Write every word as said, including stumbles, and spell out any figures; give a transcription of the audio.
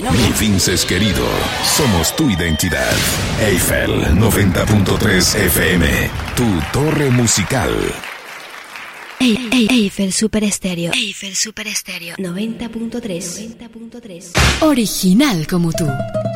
¿no? Mi Vinces querido, somos tu identidad. Eiffel noventa punto tres F M, tu torre musical. Ey, ey, Eiffel Super Estéreo. Eiffel Super Estéreo noventa punto tres. noventa punto tres. Original como tú.